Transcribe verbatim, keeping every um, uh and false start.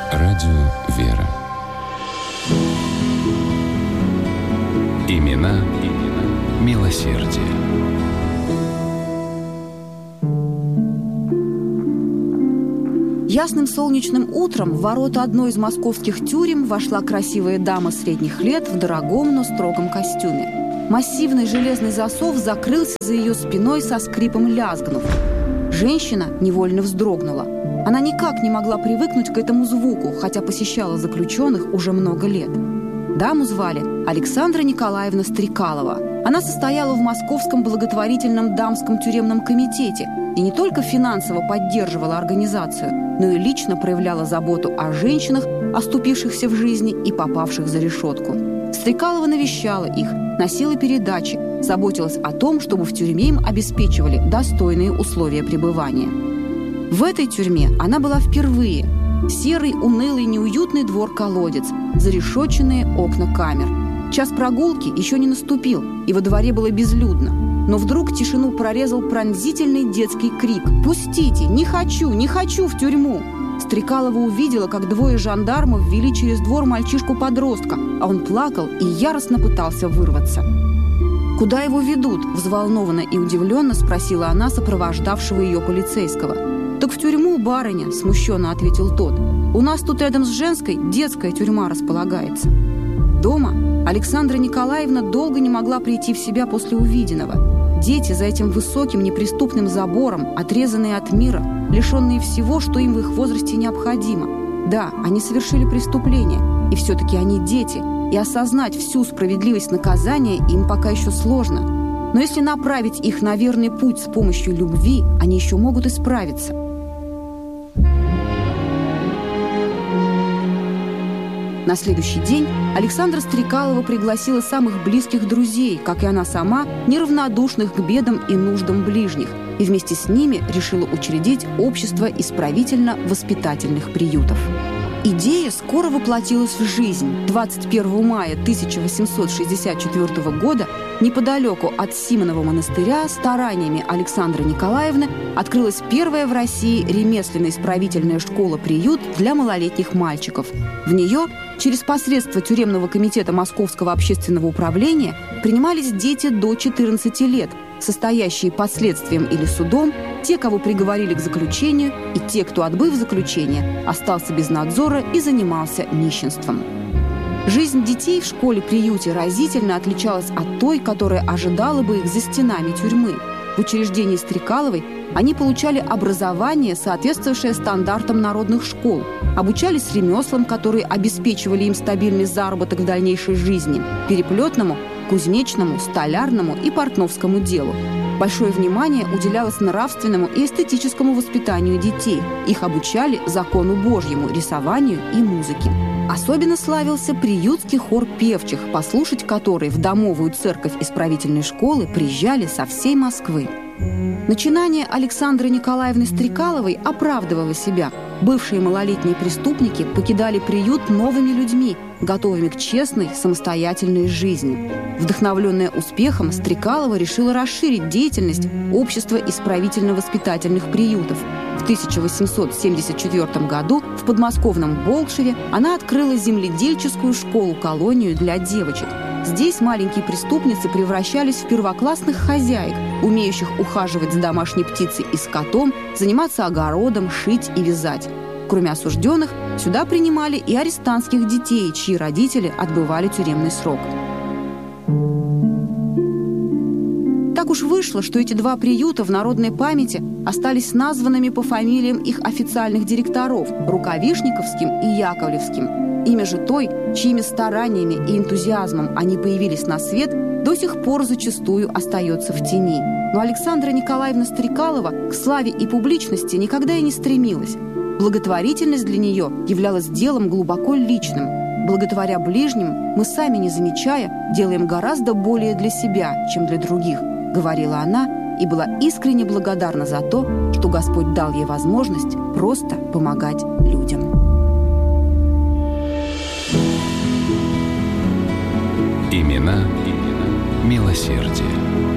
Радио «Вера». Имена, имена милосердия. Ясным солнечным утром в ворота одной из московских тюрем вошла красивая дама средних лет в дорогом, но строгом костюме. Массивный железный засов закрылся за ее спиной, со скрипом лязгнув. Женщина невольно вздрогнула. Она никак не могла привыкнуть к этому звуку, хотя посещала заключенных уже много лет. Даму звали Александра Николаевна Стрекалова. Она состояла в Московском благотворительном дамском тюремном комитете и не только финансово поддерживала организацию, но и лично проявляла заботу о женщинах, оступившихся в жизни и попавших за решетку. Стрекалова навещала их, носила передачи, заботилась о том, чтобы в тюрьме им обеспечивали достойные условия пребывания. В этой тюрьме она была впервые. Серый, унылый, неуютный двор-колодец, зарешетченные окна камер. Час прогулки еще не наступил, и во дворе было безлюдно. Но вдруг тишину прорезал пронзительный детский крик: «Пустите! Не хочу! Не хочу в тюрьму!» Стрекалова увидела, как двое жандармов ввели через двор мальчишку-подростка, а он плакал и яростно пытался вырваться. «Куда его ведут?» – взволнованно и удивленно спросила она сопровождавшего ее полицейского. «Так в тюрьму, барыня», – смущенно ответил тот. «У нас тут рядом с женской детская тюрьма располагается». Дома Александра Николаевна долго не могла прийти в себя после увиденного. Дети за этим высоким неприступным забором, отрезанные от мира, лишенные всего, что им в их возрасте необходимо. Да, они совершили преступление, и все-таки они дети, и осознать всю справедливость наказания им пока еще сложно. Но если направить их на верный путь с помощью любви, они еще могут исправиться. На следующий день Александра Стрекалова пригласила самых близких друзей, как и она сама, неравнодушных к бедам и нуждам ближних, и вместе с ними решила учредить общество исправительно-воспитательных приютов. Идея скоро воплотилась в жизнь. двадцать первого мая тысяча восемьсот шестьдесят четвёртого года неподалеку от Симонова монастыря стараниями Александры Николаевны открылась первая в России ремесленно-исправительная школа-приют для малолетних мальчиков. В нее через посредство тюремного комитета Московского общественного управления принимались дети до четырнадцати лет, состоящие под следствием или судом, те, кого приговорили к заключению, и те, кто, отбыв заключение, остался без надзора и занимался нищенством. Жизнь детей в школе-приюте разительно отличалась от той, которая ожидала бы их за стенами тюрьмы. В учреждении Стрекаловой они получали образование, соответствующее стандартам народных школ, обучались ремеслам, которые обеспечивали им стабильный заработок в дальнейшей жизни, переплетному, кузнечному, столярному и портновскому делу. Большое внимание уделялось нравственному и эстетическому воспитанию детей. Их обучали закону Божьему, рисованию и музыке. Особенно славился приютский хор певчих, послушать который в домовую церковь исправительной школы приезжали со всей Москвы. Начинание Александры Николаевны Стрекаловой оправдывало себя. Бывшие малолетние преступники покидали приют новыми людьми, готовыми к честной, самостоятельной жизни. Вдохновленная успехом, Стрекалова решила расширить деятельность общества исправительно-воспитательных приютов. В тысяча восемьсот семьдесят четвёртом году в подмосковном Болшеве она открыла земледельческую школу-колонию для девочек. Здесь маленькие преступницы превращались в первоклассных хозяек, умеющих ухаживать за домашней птицей и скотом, заниматься огородом, шить и вязать. Кроме осужденных, сюда принимали и арестантских детей, чьи родители отбывали тюремный срок. Так уж вышло, что эти два приюта в народной памяти остались названными по фамилиям их официальных директоров – Рукавишниковским и Яковлевским. Имя же той, чьими стараниями и энтузиазмом они появились на свет, до сих пор зачастую остается в тени. Но Александра Николаевна Стрекалова к славе и публичности никогда и не стремилась. Благотворительность для нее являлась делом глубоко личным. Благотворя ближним, мы сами, не замечая, делаем гораздо более для себя, чем для других, говорила она и была искренне благодарна за то, что Господь дал ей возможность просто помогать людям. Имена, имена милосердия.